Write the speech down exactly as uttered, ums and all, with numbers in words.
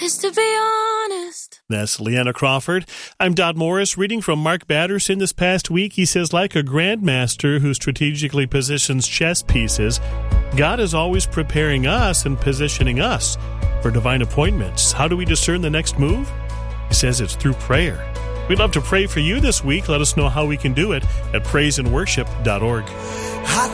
is to be honest. That's Leanna Crawford. I'm Dodd Morris, reading from Mark Batterson this past week. He says, like a grandmaster who strategically positions chess pieces, God is always preparing us and positioning us for divine appointments. How do we discern the next move? He says it's through prayer. We'd love to pray for you this week. Let us know how we can do it at praise and worship dot org.